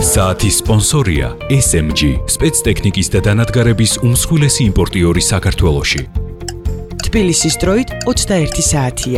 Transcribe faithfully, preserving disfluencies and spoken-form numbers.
საათის სპონსორია ეს ემ ჯი, სპეცტექნიკის და დანადგარების უმსხვილესი იმპორტიორი საქართველოში. თბილისის დროით ოცდაერთი საათია.